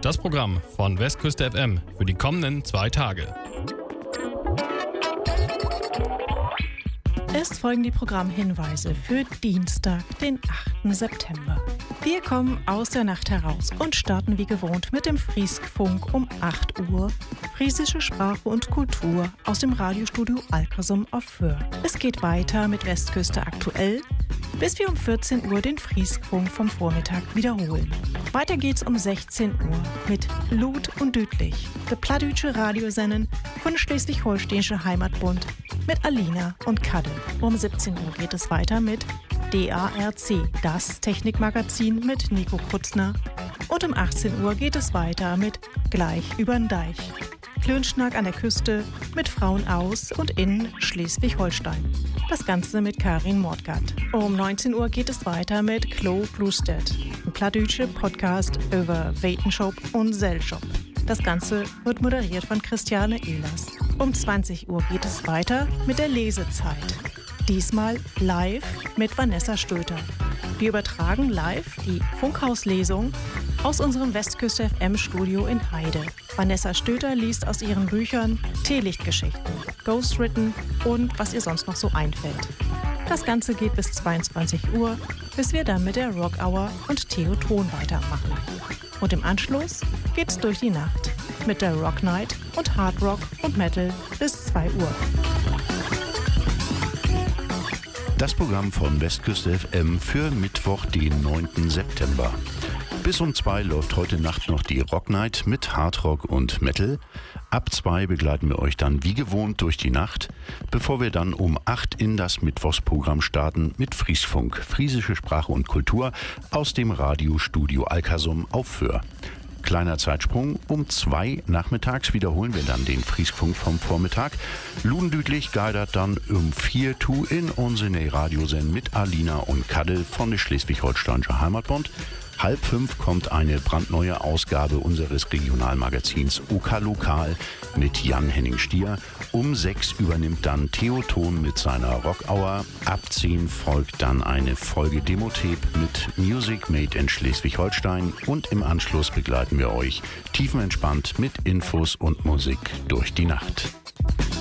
Das Programm von Westküste FM für die kommenden 2 Tage. Es folgen die Programmhinweise für Dienstag, den 8. September. Wir kommen aus der Nacht heraus und starten wie gewohnt mit dem Frieskfunk um 8 Uhr. Friesische Sprache und Kultur aus dem Radiostudio Alkersum auf Föhr. Es geht weiter mit Westküste aktuell, bis wir um 14 Uhr den Frieskfunk vom Vormittag wiederholen. Weiter geht's um 16 Uhr mit Lud und Dütlich, der plattdeutsche Radiosendung von Schleswig-Holsteinische Heimatbund mit Alina und Kadde. Um 17 Uhr geht es weiter mit DARC, das Technikmagazin mit Nico Krutzner. Und um 18 Uhr geht es weiter mit Gleich übern Deich. Klönschnack an der Küste mit Frauen aus und in Schleswig-Holstein. Das Ganze mit Karin Mordgard. Um 19 Uhr geht es weiter mit Klo Bluestedt, ein plattdeutscher Podcast über Wetenschop und Selschop. Das Ganze wird moderiert von Christiane Ehlers. Um 20 Uhr geht es weiter mit der Lesezeit. Diesmal live mit Vanessa Stöter. Wir übertragen live die Funkhauslesung aus unserem Westküste FM Studio in Heide. Vanessa Stöter liest aus ihren Büchern Teelichtgeschichten, Ghostwritten und was ihr sonst noch so einfällt. Das Ganze geht bis 22 Uhr, bis wir dann mit der Rock Hour und Theo Ton weitermachen. Und im Anschluss geht's durch die Nacht mit der Rock Night und Hard Rock und Metal bis 2 Uhr. Das Programm von Westküste FM für Mittwoch, den 9. September. Bis um 2 läuft heute Nacht noch die Rock Night mit Hard Rock und Metal. Ab 2 begleiten wir euch dann wie gewohnt durch die Nacht, bevor wir dann um 8 in das Mittwochsprogramm starten mit Frieskfunk, friesische Sprache und Kultur aus dem Radiostudio Alkersum auf Föhr. Kleiner Zeitsprung, um 2 nachmittags wiederholen wir dann den Frieskfunk vom Vormittag. Ludendütlich geidert dann um 4 tu in unsere Radiosendung mit Alina und Kadde von der Schleswig-Holsteinische Heimatbund. 4:30 kommt eine brandneue Ausgabe unseres Regionalmagazins OK Lokal mit Jan-Henning Stier. Um 6 übernimmt dann Theo Ton mit seiner Rock Hour. Ab 10 folgt dann eine Folge Demotape mit Music Made in Schleswig-Holstein. Und im Anschluss begleiten wir euch tiefenentspannt mit Infos und Musik durch die Nacht.